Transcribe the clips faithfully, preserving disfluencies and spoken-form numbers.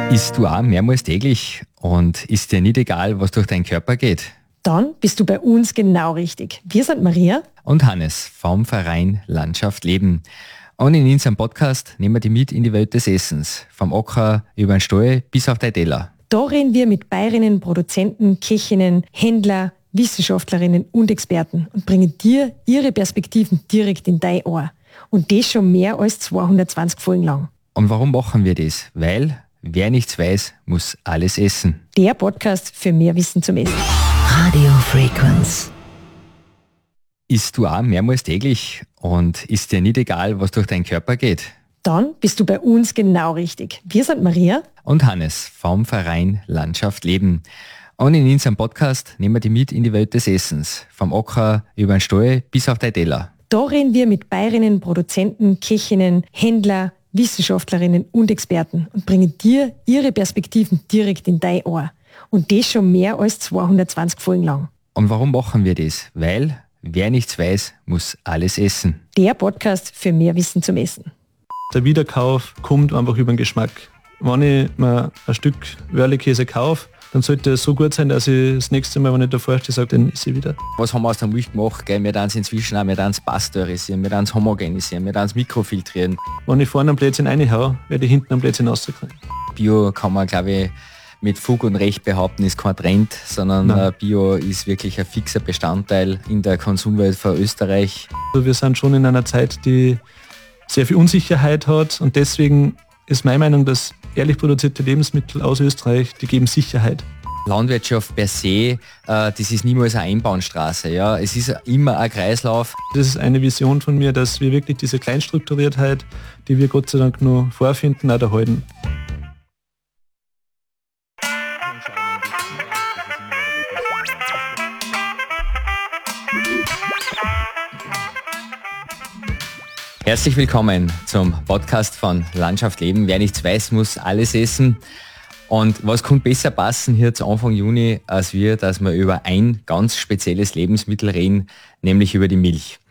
Isst du auch mehrmals täglich und ist dir nicht egal, was durch deinen Körper geht? Dann bist du bei uns genau richtig. Wir sind Maria und Hannes vom Verein Landschaft Leben. Und in unserem Podcast nehmen wir dich mit in die Welt des Essens. Vom Acker über den Stall bis auf dein Teller. Da reden wir mit Bäuerinnen, Produzenten, Köchinnen, Händler, Wissenschaftlerinnen und Experten und bringen dir ihre Perspektiven direkt in dein Ohr. Und das schon mehr als zweihundertzwanzig Folgen lang. Und warum machen wir das? Weil wer nichts weiß, muss alles essen. Der Podcast für mehr Wissen zum Essen. Radio Frequenz. Isst du auch mehrmals täglich und ist dir nicht egal, was durch deinen Körper geht? Dann bist du bei uns genau richtig. Wir sind Maria und Hannes vom Verein Landschaft Leben. Und in unserem Podcast nehmen wir dich mit in die Welt des Essens. Vom Acker über den Stall bis auf dein Teller. Da reden wir mit Bäuerinnen, Produzenten, Köchinnen, Händler, Wissenschaftlerinnen und Experten und bringen dir ihre Perspektiven direkt in dein Ohr. Und das schon mehr als zweihundertzwanzig Folgen lang. Und warum machen wir das? Weil wer nichts weiß, muss alles essen. Der Podcast für mehr Wissen zum Essen. Der Wiederkauf kommt einfach über den Geschmack. Wenn ich mir ein Stück Wörlekäse kaufe, dann sollte es so gut sein, dass ich das nächste Mal, wenn ich davor stehe, sage, dann esse ich wieder. Was haben wir aus der Milch gemacht? Gell? Wir tun es inzwischen auch, wir tun es pasteurisieren, wir tun es homogenisieren, wir tun es mikrofiltrieren. Wenn ich vorne am Plätzchen reinhaue, werde ich hinten am Plätzchen rauskriegen. Bio kann man, glaube ich, mit Fug und Recht behaupten, ist kein Trend, sondern Nein. Bio ist wirklich ein fixer Bestandteil in der Konsumwelt von Österreich. Also wir sind schon in einer Zeit, die sehr viel Unsicherheit hat und deswegen ist meine Meinung, dass ehrlich produzierte Lebensmittel aus Österreich, die geben Sicherheit. Landwirtschaft per se, äh, das ist niemals eine Einbahnstraße. Ja? Es ist immer ein Kreislauf. Das ist eine Vision von mir, dass wir wirklich diese Kleinstrukturiertheit, die wir Gott sei Dank nur vorfinden, auch erhalten. Herzlich willkommen zum Podcast von Landschaft Leben. Wer nichts weiß, muss alles essen. Und was könnte besser passen hier zu Anfang Juni, als wir, dass wir über ein ganz spezielles Lebensmittel reden, nämlich über die Milch.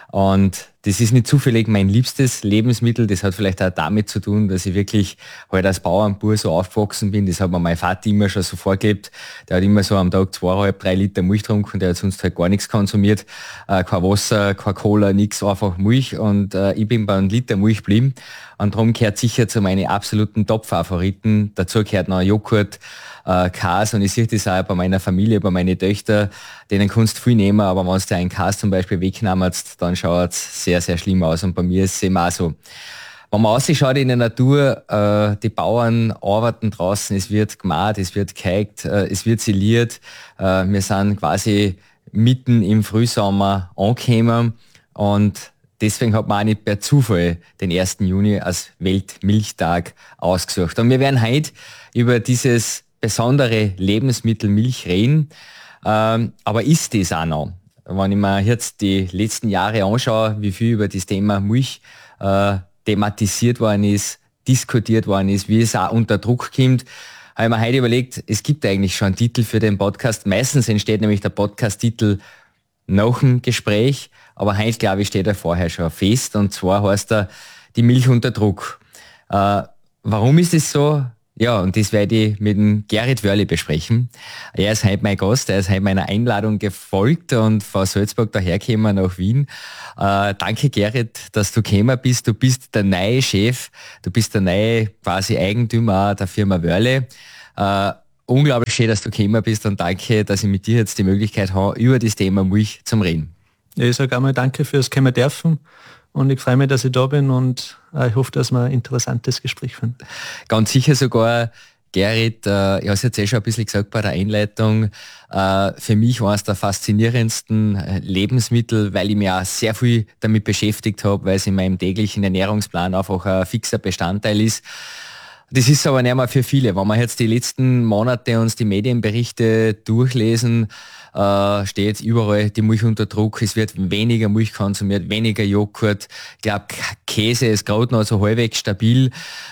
Und das ist nicht zufällig mein liebstes Lebensmittel. Das hat vielleicht auch damit zu tun, dass ich wirklich halt als Bauernbub so aufgewachsen bin. Das hat mir mein Vater immer schon so vorgelebt. Der hat immer so am Tag zweieinhalb, drei Liter Milch getrunken. Der hat sonst halt gar nichts konsumiert. Äh, kein Wasser, kein Cola, nichts, einfach Milch. Und äh, ich bin bei einem Liter Milch geblieben. Und darum gehört sicher zu meinen absoluten Top-Favoriten. Dazu gehört noch Joghurt, äh, Käse. Und ich sehe das auch bei meiner Familie, bei meinen Töchtern. Denen kannst du viel nehmen, aber wenn du dir einen Käse zum Beispiel wegnimmst, dann schaut es sehr, sehr schlimm aus. Und bei mir ist es eben auch so. Wenn man rausschaut in der Natur, äh, die Bauern arbeiten draußen, es wird gemacht, es wird geheigt, äh, es wird siliert. Äh, wir sind quasi mitten im Frühsommer angekommen und deswegen hat man auch nicht per Zufall den ersten Juni als Weltmilchtag ausgesucht. Und wir werden heute über dieses besondere Lebensmittel Milch reden. Ähm, aber ist das auch noch? Wenn ich mir jetzt die letzten Jahre anschaue, wie viel über das Thema Milch äh, thematisiert worden ist, diskutiert worden ist, wie es auch unter Druck kommt, habe ich mir heute überlegt, es gibt eigentlich schon einen Titel für den Podcast. Meistens entsteht nämlich der Podcast-Titel nach dem Gespräch, aber heute, glaube ich, steht er vorher schon fest, und zwar heißt er die Milch unter Druck. Äh, warum ist es so? Ja, und das werde ich mit dem Gerrit Wörli besprechen. Er ist heute mein Gast, er ist heute meiner Einladung gefolgt und von Salzburg dahergekommen nach Wien. Äh, danke Gerrit, dass du gekommen bist. Du bist der neue Chef, du bist der neue quasi Eigentümer der Firma Wörli. Äh, unglaublich schön, dass du gekommen bist, und danke, dass ich mit dir jetzt die Möglichkeit habe, über das Thema Milch zu reden. Ja, ich sage einmal danke fürs Kommen dürfen. Und ich freue mich, dass ich da bin, und äh, ich hoffe, dass wir ein interessantes Gespräch finden. Ganz sicher sogar, Gerrit, äh, ich habe es jetzt eh schon ein bisschen gesagt bei der Einleitung, äh, für mich war es der faszinierendsten äh, Lebensmittel, weil ich mich auch sehr viel damit beschäftigt habe, weil es in meinem täglichen Ernährungsplan einfach ein fixer Bestandteil ist. Das ist aber nicht mehr für viele. Wenn wir jetzt die letzten Monate uns die Medienberichte durchlesen, äh, steht überall die Milch unter Druck. Es wird weniger Milch konsumiert, weniger Joghurt. Ich glaube, Käse ist gerade noch so halbwegs stabil.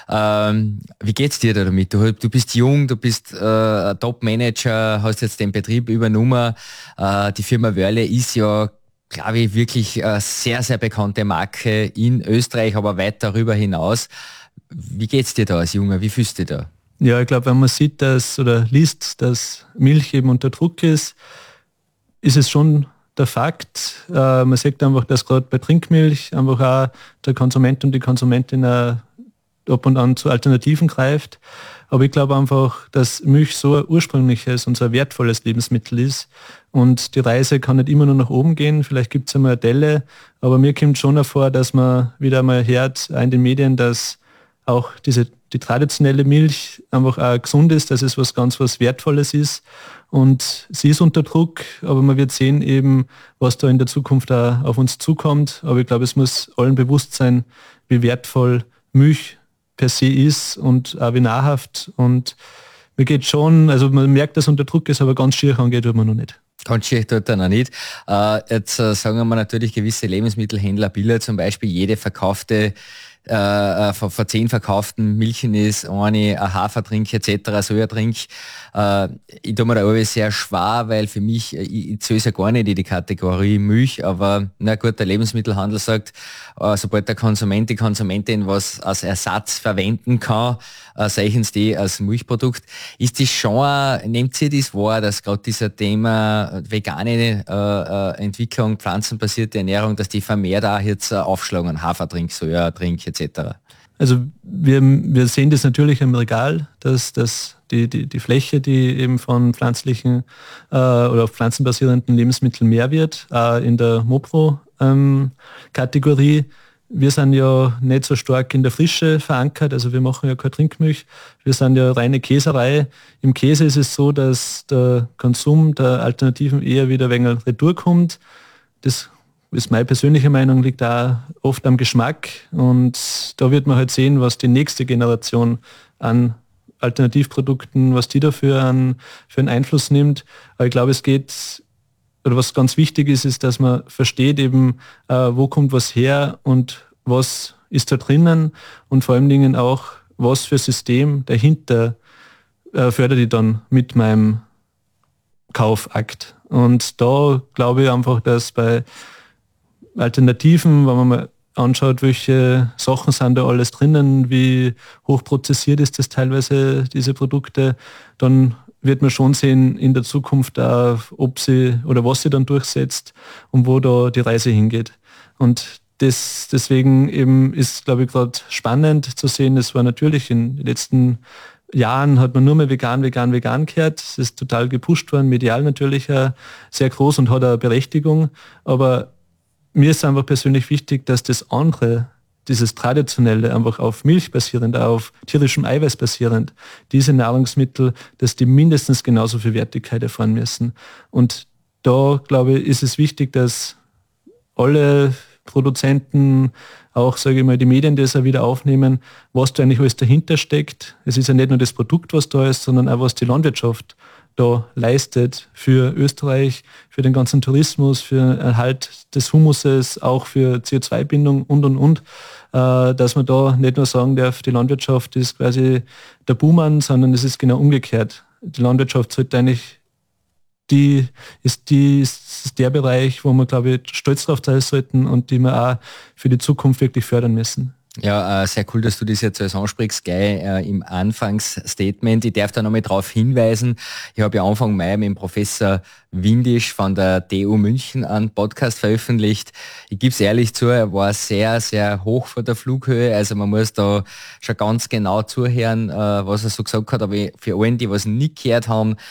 Ähm, wie geht's dir da damit? Du, du bist jung, du bist äh, Top-Manager, hast jetzt den Betrieb übernommen. Äh, die Firma Wörli ist ja, glaube ich, wirklich eine sehr, sehr bekannte Marke in Österreich, aber weit darüber hinaus. Wie geht's dir da als Junger? Wie fühlst du dich da? Ja, ich glaube, wenn man sieht, dass oder liest, dass Milch eben unter Druck ist, ist es schon der Fakt. Äh, man sieht einfach, dass gerade bei Trinkmilch einfach auch der Konsument und die Konsumentin auch ab und an zu Alternativen greift. Aber ich glaube einfach, dass Milch so ein ursprüngliches und so ein wertvolles Lebensmittel ist. Und die Reise kann nicht immer nur nach oben gehen. Vielleicht gibt es einmal eine Delle. Aber mir kommt schon hervor, dass man wieder einmal hört, auch in den Medien, dass auch diese, die traditionelle Milch einfach auch gesund ist, dass es was ganz was Wertvolles ist. Und sie ist unter Druck, aber man wird sehen eben, was da in der Zukunft auch auf uns zukommt. Aber ich glaube, es muss allen bewusst sein, wie wertvoll Milch per se ist und auch wie nahrhaft. Und mir geht schon, also man merkt, dass unter Druck ist, aber ganz schier angeht, tut man noch nicht. Ganz schier tut er noch nicht. Äh, jetzt äh, sagen wir natürlich gewisse Lebensmittelhändler, Billa zum Beispiel, jede verkaufte Äh, von, von zehn verkauften Milchen ist eine ein Hafertrink et cetera, Sojatrink. Äh, ich tue mir da alles sehr schwer, weil für mich, ich, ich zähle es ja gar nicht in die Kategorie Milch, aber na gut, der Lebensmittelhandel sagt, äh, sobald der Konsument, die Konsumentin was als Ersatz verwenden kann, äh, sehen sie die als Milchprodukt. Ist das schon, nehmt ihr das wahr, dass gerade dieser Thema vegane äh, äh, Entwicklung, pflanzenbasierte Ernährung, dass die vermehrt auch jetzt äh, aufschlagen, Hafertrink, Sojatrink et cetera? Also wir, wir sehen das natürlich im Regal, dass, dass die, die, die Fläche, die eben von pflanzlichen äh, oder auf pflanzenbasierenden Lebensmitteln mehr wird, äh, in der Mopro-Kategorie. Ähm, wir sind ja nicht so stark in der Frische verankert, also wir machen ja keine Trinkmilch, wir sind ja reine Käserei. Im Käse ist es so, dass der Konsum der Alternativen eher wieder ein wenig retour kommt. Das ist meine persönliche Meinung, liegt da oft am Geschmack, und da wird man halt sehen, was die nächste Generation an Alternativprodukten, was die dafür an, für einen Einfluss nimmt. Aber ich glaube, es geht, oder was ganz wichtig ist, ist, dass man versteht eben, äh, wo kommt was her und was ist da drinnen, und vor allen Dingen auch, was für System dahinter äh, fördert ich dann mit meinem Kaufakt. Und da glaube ich einfach, dass bei Alternativen, wenn man mal anschaut, welche Sachen sind da alles drinnen, wie hochprozessiert ist das teilweise, diese Produkte, dann wird man schon sehen in der Zukunft auch, ob sie oder was sie dann durchsetzt und wo da die Reise hingeht. Und das, deswegen eben ist, glaube ich, gerade spannend zu sehen, es war natürlich in den letzten Jahren hat man nur mehr vegan, vegan, vegan gehört. Es ist total gepusht worden, medial natürlich äh, sehr groß und hat eine Berechtigung, aber mir ist einfach persönlich wichtig, dass das andere, dieses Traditionelle, einfach auf Milch basierend, auf tierischem Eiweiß basierend, diese Nahrungsmittel, dass die mindestens genauso viel Wertigkeit erfahren müssen. Und da, glaube ich, ist es wichtig, dass alle Produzenten, auch, sage ich mal, die Medien das auch wieder aufnehmen, was da eigentlich alles dahinter steckt. Es ist ja nicht nur das Produkt, was da ist, sondern auch, was die Landwirtschaft da leistet für Österreich, für den ganzen Tourismus, für Erhalt des Humuses, auch für C O zwei Bindung und, und, und. Äh, dass man da nicht nur sagen darf, die Landwirtschaft ist quasi der Buhmann, sondern es ist genau umgekehrt. Die Landwirtschaft sollte eigentlich die ist, die ist der Bereich, wo wir, glaube ich, stolz drauf sein sollten und die wir auch für die Zukunft wirklich fördern müssen. Ja, äh, sehr cool, dass du das jetzt alles ansprichst, gleich äh, im Anfangsstatement. Ich darf da noch mal darauf hinweisen, ich habe ja Anfang Mai mit dem Professor Windisch von der T U München einen Podcast veröffentlicht. Ich gebe es ehrlich zu, er war sehr, sehr hoch vor der Flughöhe, also man muss da schon ganz genau zuhören, äh, was er so gesagt hat, aber für allen, die was nicht gehört haben,